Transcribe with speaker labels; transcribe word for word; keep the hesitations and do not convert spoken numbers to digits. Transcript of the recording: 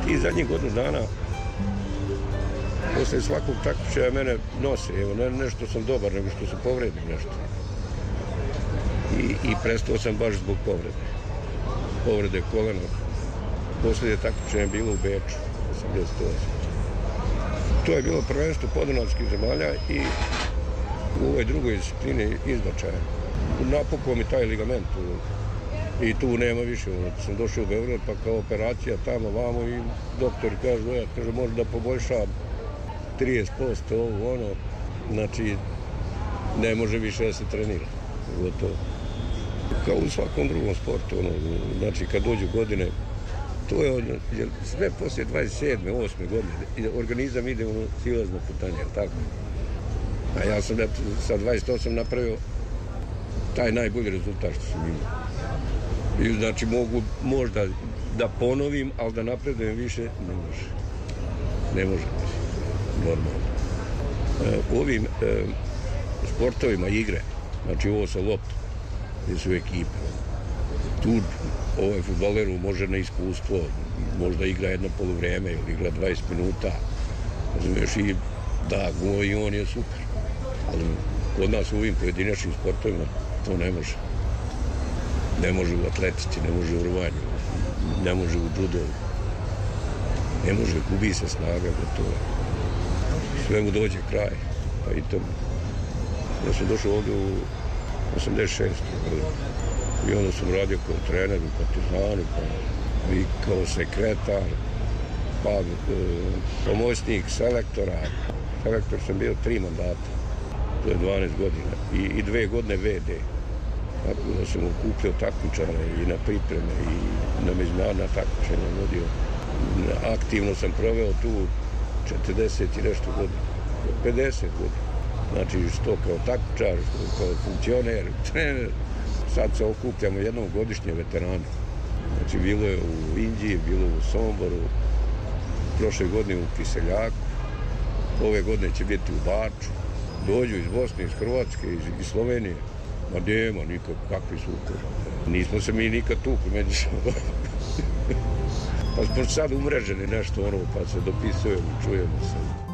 Speaker 1: I zadnjih godinu dana, posle svakog takmičenja mene nose, evo, ne nešto sam dobar, nego što se povredim nešto. I, i prestao sam baš zbog povrede. Povrede kolena. Posljednje takmičenje je bilo u Beču, osamdeset osme. To je bilo prvenstvo podunavskih zemalja i u ovoj drugoj disciplini izbačaja. Napukao mi taj ligament i tu nema više. Sam došao u Beograd pa kao operacija tamo vamo i doktor kaže, ja, kaže, može da poboljša trideset posto ovo, ono, znači ne može više da se trenira. Gotovo. Kao u svakom drugom sportu, ono, znači kad dođu godine, to je ono, sve poslije dvadeset sedme, osme godine, organizam ide u silazno putanje, tako? A ja sam sa dvadeset osam napravio taj najbolji rezultat što sam imao. I znači mogu možda da ponovim, ali da napredujem više, ne može. Ne može, normalno. U ovim sportovima igre, znači ovo sa loptom, gdje su ekipe, tu ovaj fudbaleru može na iskustvo, možda igra jedno poluvrijeme ili igra dvadeset minuta, razumiješ, i da, go i on je super. Ali kod nas u ovim pojedinačnim sportovima to ne može. Ne može u atletici, ne može u rvanju, ne može u judu. Ne može, gubi se snaga, gotovo. Sve mu dođe kraj, pa i to. Ja sam došao ovdje u osamdeset šestoj i onda sam radio kao trener u Partizanu, pa i kao sekretar, pa e, pomoćnik selektora. Selektor sam bio tri mandata, to je dvanaest godina, i, i dve godine ve de. Tako da sam okupljao takmičare i na pripreme i na međunarodna takmičenja vodio. Aktivno sam proveo tu četrdeset i nešto godina, pedeset godina. Znači što kao takmičar, što kao funkcioner, trener. Sad se okupljamo jednom godišnje veterana. Znači bilo je u Inđiji, bilo u Somboru, prošle godine u Kiseljaku, ove godine će biti u Baču. Dođu iz Bosne, iz Hrvatske, iz, iz Slovenije. Ma nema nikak, kakvi su. Nismo se mi nikad tukli međusobno. Pa smo sad umreženi nešto ono, pa se dopisujemo, čujemo se.